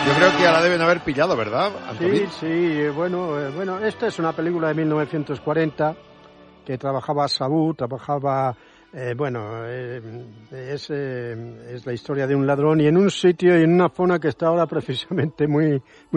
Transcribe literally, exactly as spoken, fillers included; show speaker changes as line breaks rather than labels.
Yo creo que ya la deben haber pillado, ¿verdad, Antonín?
Sí, sí, bueno, eh, bueno, esta es una película de mil novecientos cuarenta que trabajaba Sabú, trabajaba, eh, bueno, eh, es, eh, es la historia de un ladrón y en un sitio y en una zona que está ahora precisamente muy, muy